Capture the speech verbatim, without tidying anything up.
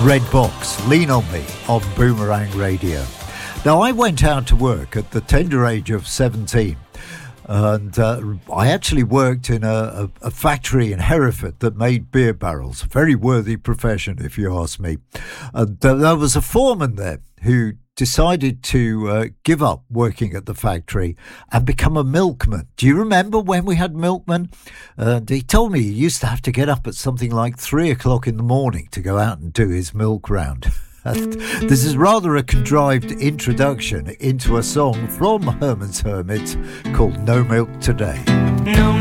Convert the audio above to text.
Red Box, Lean On Me on Boomerang Radio. Now, I went out to work at the tender age of seventeen, and uh, I actually worked in a, a, a factory in Hereford that made beer barrels. A very worthy profession, if you ask me. And uh, there was a foreman there who decided to uh, give up working at the factory and become a milkman. Do you remember when we had milkmen? And he told me he used to have to get up at something like three o'clock in the morning to go out and do his milk round. This is rather a contrived introduction into a song from Herman's Hermits called No Milk Today. No